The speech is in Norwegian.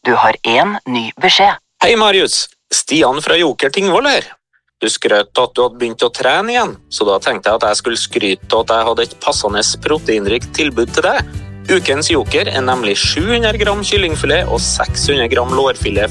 Du har en ny beskjed. Hei Marius, Stian fra Joker Tingvoll her. Du skrøt at du hadde begynt å trene igjen, så da tenkte jeg at jeg skulle skryte at jeg hadde et passende proteinrikt tilbud til deg. Ukens Joker er nemlig 700 gram kyllingfilet og 600 gram lårfilet